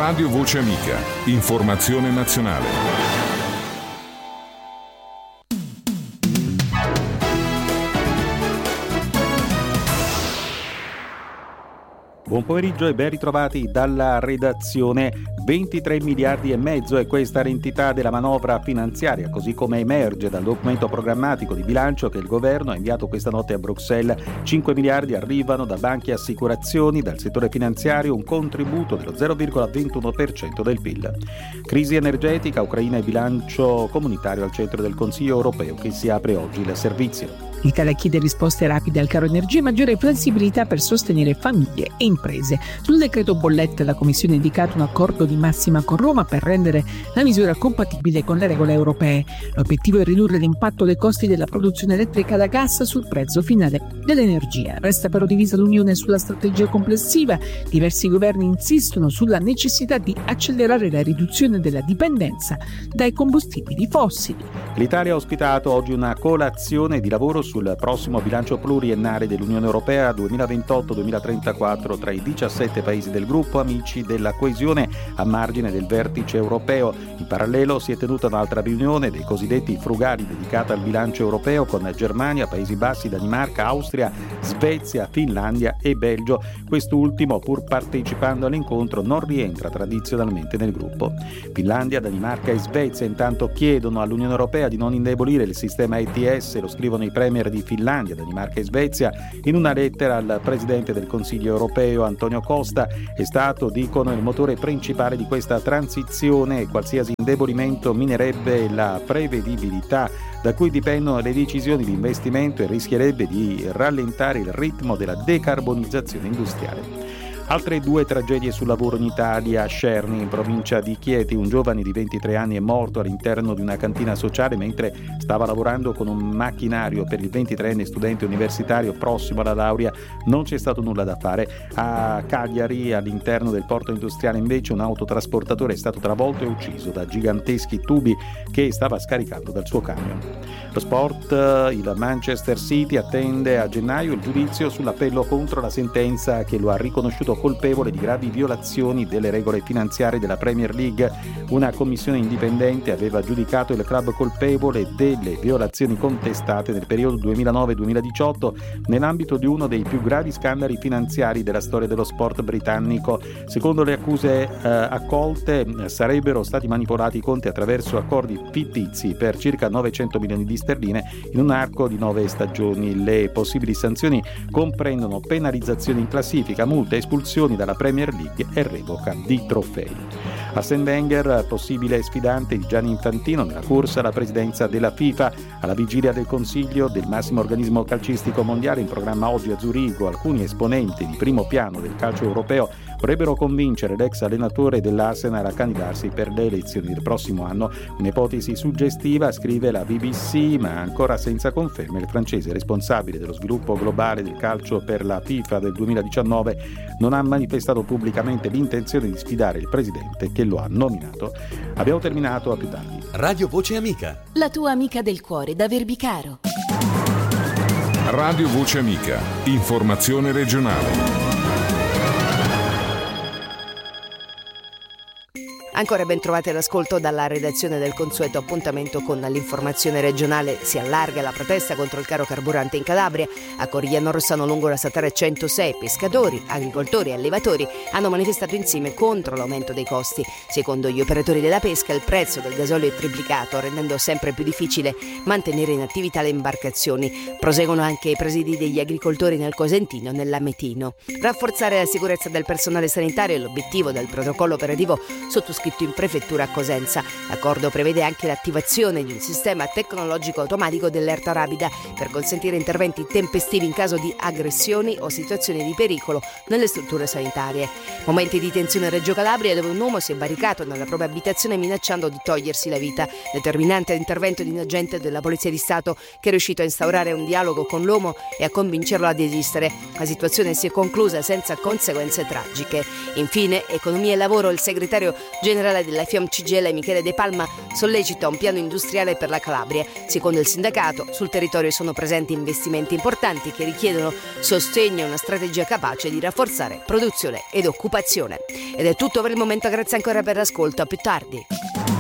Radio Voce Amica. Informazione nazionale. Buon pomeriggio e ben ritrovati dalla redazione. 23 miliardi e mezzo è questa l'entità della manovra finanziaria, così come emerge dal documento programmatico di bilancio che il governo ha inviato questa notte a Bruxelles. 5 miliardi arrivano da banche e assicurazioni, dal settore finanziario un contributo dello 0,21% del PIL. Crisi energetica, Ucraina e bilancio comunitario al centro del Consiglio europeo che si apre oggi il servizio. L'Italia chiede risposte rapide al caro energia e maggiore flessibilità per sostenere famiglie e imprese. Sul decreto bollette la Commissione ha indicato un accordo di massima con Roma per rendere la misura compatibile con le regole europee. L'obiettivo è ridurre l'impatto dei costi della produzione elettrica da gas sul prezzo finale dell'energia. Resta però divisa l'Unione sulla strategia complessiva. Diversi governi insistono sulla necessità di accelerare la riduzione della dipendenza dai combustibili fossili. L'Italia ha ospitato oggi una colazione di lavoro sul prossimo bilancio pluriennale dell'Unione Europea 2028-2034 tra i 17 paesi del gruppo Amici della Coesione a margine del vertice europeo. In parallelo si è tenuta un'altra riunione dei cosiddetti frugali dedicata al bilancio europeo con Germania, Paesi Bassi, Danimarca, Austria, Svezia, Finlandia e Belgio. Quest'ultimo, pur partecipando all'incontro, non rientra tradizionalmente nel gruppo. Finlandia, Danimarca e Svezia intanto chiedono all'Unione Europea di non indebolire il sistema ETS, lo scrivono i premier di Finlandia, Danimarca e Svezia in una lettera al Presidente del Consiglio europeo Antonio Costa. È stato, dicono, il motore principale di questa transizione e qualsiasi indebolimento minerebbe la prevedibilità da cui dipendono le decisioni di investimento e rischierebbe di rallentare il ritmo della decarbonizzazione industriale. Altre due tragedie sul lavoro in Italia. A Scerni, in provincia di Chieti, un giovane di 23 anni è morto all'interno di una cantina sociale mentre stava lavorando con un macchinario per il 23enne studente universitario prossimo alla laurea. Non c'è stato nulla da fare. A Cagliari, all'interno del porto industriale, invece, un autotrasportatore è stato travolto e ucciso da giganteschi tubi che stava scaricando dal suo camion. Lo sport, il Manchester City attende a gennaio il giudizio sull'appello contro la sentenza che lo ha riconosciuto colpevole di gravi violazioni delle regole finanziarie della Premier League. Una commissione indipendente aveva giudicato il club colpevole delle violazioni contestate nel periodo 2009-2018 nell'ambito di uno dei più gravi scandali finanziari della storia dello sport britannico. Secondo le accuse accolte, sarebbero stati manipolati i conti attraverso accordi fittizi per circa 900 milioni di sterline in un arco di 9 stagioni. Le possibili sanzioni comprendono penalizzazioni in classifica, multe, espulsioni dalla Premier League e revoca di trofei. Arsène Wenger, possibile sfidante di Gianni Infantino nella corsa alla presidenza della FIFA. Alla vigilia del Consiglio del massimo organismo calcistico mondiale in programma oggi a Zurigo, alcuni esponenti di primo piano del calcio europeo vorrebbero convincere l'ex allenatore dell'Arsenal a candidarsi per le elezioni del prossimo anno. Un'ipotesi suggestiva, scrive la BBC, ma ancora senza conferme. Il francese responsabile dello sviluppo globale del calcio per la FIFA del 2019 non ha manifestato pubblicamente l'intenzione di sfidare il presidente che lo ha nominato. Abbiamo terminato, a più tardi. Radio Voce Amica. La tua amica del cuore da Verbicaro. Radio Voce Amica. Informazione regionale. Ancora ben trovate all'ascolto dalla redazione del consueto appuntamento con l'informazione regionale. Si allarga la protesta contro il caro carburante in Calabria. A Corigliano Rossano lungo la statale 106 pescatori, agricoltori e allevatori hanno manifestato insieme contro l'aumento dei costi. Secondo gli operatori della pesca il prezzo del gasolio è triplicato, rendendo sempre più difficile mantenere in attività le imbarcazioni. Proseguono anche i presidi degli agricoltori nel Cosentino e nell'Ametino. Rafforzare la sicurezza del personale sanitario è l'obiettivo del protocollo operativo sottoscritto in prefettura a Cosenza. L'accordo prevede anche l'attivazione di un sistema tecnologico automatico dell'alerta rapida per consentire interventi tempestivi in caso di aggressioni o situazioni di pericolo nelle strutture sanitarie. Momenti di tensione a Reggio Calabria, dove un uomo si è barricato nella propria abitazione minacciando di togliersi la vita. Determinante l'intervento di un agente della Polizia di Stato che è riuscito a instaurare un dialogo con l'uomo e a convincerlo a desistere. La situazione si è conclusa senza conseguenze tragiche. Infine, economia e lavoro, il segretario generale generale della FIOM CGIL Michele De Palma sollecita un piano industriale per la Calabria. Secondo il sindacato, sul territorio sono presenti investimenti importanti che richiedono sostegno e una strategia capace di rafforzare produzione ed occupazione. Ed è tutto per il momento, grazie ancora per l'ascolto, a più tardi.